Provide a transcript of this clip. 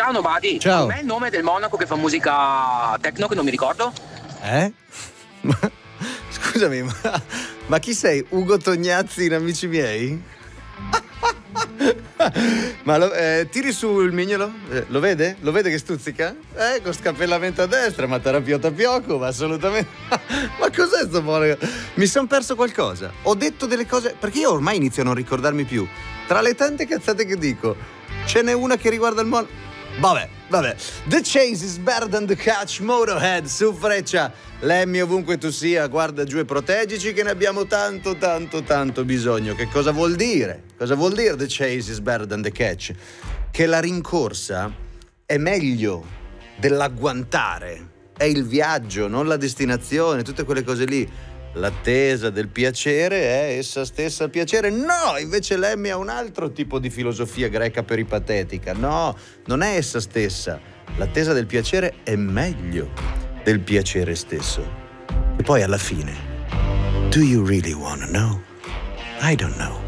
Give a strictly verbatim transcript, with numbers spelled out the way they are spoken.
Ciao Nobody. Ciao. Com'è il nome del monaco che fa musica techno che non mi ricordo? Eh? Ma, scusami, ma, ma chi sei? Ugo Tognazzi in Amici miei? Ma lo, eh, tiri su il mignolo? Eh, lo vede? Lo vede che stuzzica? Eh, con scappellamento a destra, ma terapia tapioco, ma assolutamente. Ma cos'è sto monaco? Mi son perso qualcosa. Ho detto delle cose. Perché io ormai inizio a non ricordarmi più. Tra le tante cazzate che dico, ce n'è una che riguarda il monaco. Vabbè, vabbè. The chase is better than the catch, Motorhead, su Freccia. Lemmy, ovunque tu sia, guarda giù e proteggici che ne abbiamo tanto, tanto, tanto bisogno. Che cosa vuol dire? Cosa vuol dire the chase is better than the catch? Che la rincorsa è meglio dell'agguantare. È il viaggio, non la destinazione, tutte quelle cose lì. L'attesa del piacere è essa stessa il piacere. No, invece Lemmy ha un altro tipo di filosofia greca peripatetica. No, non è essa stessa. L'attesa del piacere è meglio del piacere stesso. E poi alla fine, do you really wanna know? I don't know.